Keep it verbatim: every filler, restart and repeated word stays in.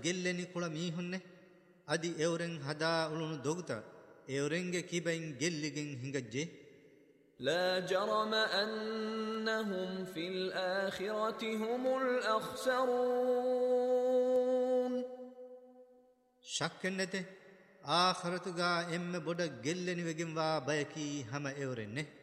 ಗೆಲ್ಲೆನಿ ಕುಳ ಮೀಹುನ್ನೆ ಅದಿ ಎವರೆಂ ಹದಾ ಉಳುನು ದೊಗುತ ಎವರೆಂಗೆ ಕಿಬೈನ್ ಗೆಲ್ಲಿಗೆನ್ ಹಿಂಗಜ್ಜೆ لا جرم أنهم في الآخرة هم الأخسرون ಶಕ್ಕೆನ್ನತೆ ಆಖರತುಗಾ ಎಮ್ಮೆ ಬೊಡ ಗೆಲ್ಲೆನಿ ವೆಗೆಂವಾ ಬಯಕಿ ಹಮ ಎವರೆನ್ನೆ